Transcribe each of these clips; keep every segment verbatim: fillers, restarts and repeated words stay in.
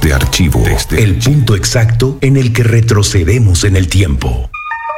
Desde archivo, Desde el archivo. Punto exacto en el que retrocedemos en el tiempo.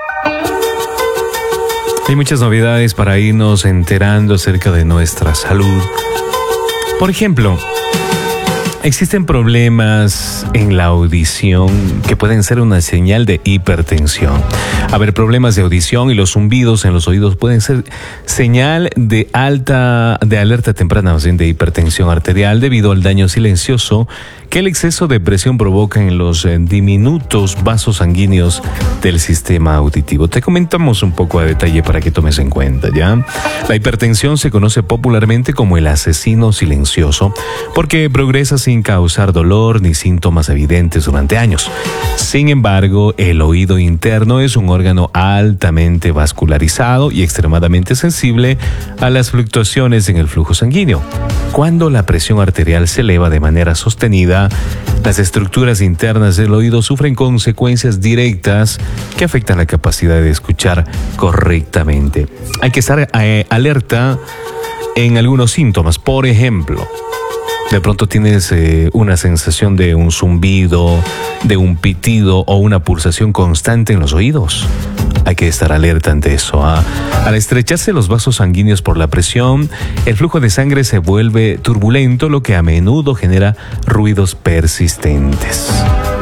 Hay muchas novedades para irnos enterando acerca de nuestra salud. Por ejemplo, existen problemas en la audición que pueden ser una señal de hipertensión. A ver, problemas de audición y los zumbidos en los oídos pueden ser señal de alta, de alerta temprana, más bien de hipertensión arterial, debido al daño silencioso que el exceso de presión provoca en los eh, diminutos vasos sanguíneos del sistema auditivo. Te comentamos un poco a detalle para que tomes en cuenta, ¿ya? La hipertensión se conoce popularmente como el asesino silencioso porque progresa sin causar dolor ni síntomas evidentes durante años. Sin embargo, el oído interno es un órgano altamente vascularizado y extremadamente sensible a las fluctuaciones en el flujo sanguíneo. Cuando la presión arterial se eleva de manera sostenida, las estructuras internas del oído sufren consecuencias directas que afectan la capacidad de escuchar correctamente. Hay que estar eh, alerta en algunos síntomas. Por ejemplo, de pronto tienes eh, una sensación de un zumbido, de un pitido o una pulsación constante en los oídos. Hay que estar alerta ante eso. ¿ah? Al estrecharse los vasos sanguíneos por la presión, el flujo de sangre se vuelve turbulento, lo que a menudo genera ruidos persistentes.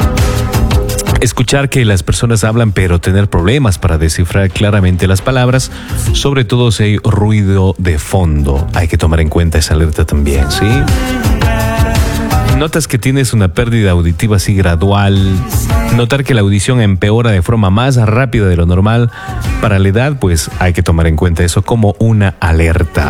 Escuchar que las personas hablan pero tener problemas para descifrar claramente las palabras, sobre todo si hay ruido de fondo. Hay que tomar en cuenta esa alerta también, ¿sí? Notas que tienes una pérdida auditiva así gradual, notar que la audición empeora de forma más rápida de lo normal para la edad, pues hay que tomar en cuenta eso como una alerta.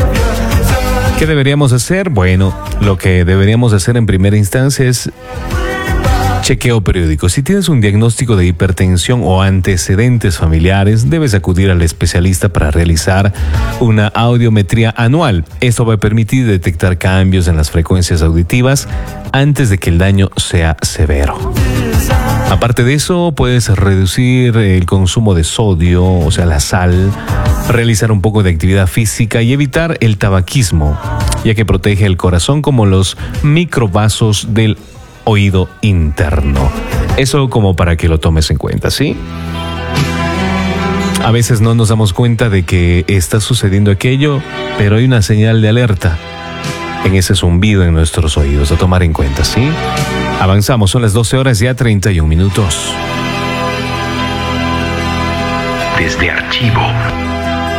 ¿Qué deberíamos hacer? Bueno, lo que deberíamos hacer en primera instancia es chequeo periódico. Si tienes un diagnóstico de hipertensión o antecedentes familiares, debes acudir al especialista para realizar una audiometría anual. Esto va a permitir detectar cambios en las frecuencias auditivas antes de que el daño sea severo. Aparte de eso, puedes reducir el consumo de sodio, o sea, la sal, realizar un poco de actividad física y evitar el tabaquismo, ya que protege el corazón como los microvasos del oído interno. Eso como para que lo tomes en cuenta, ¿sí? A veces no nos damos cuenta de que está sucediendo aquello, pero hay una señal de alerta en ese zumbido en nuestros oídos, a tomar en cuenta, ¿sí? Avanzamos, son las doce horas ya treinta y un minutos. Desde archivo.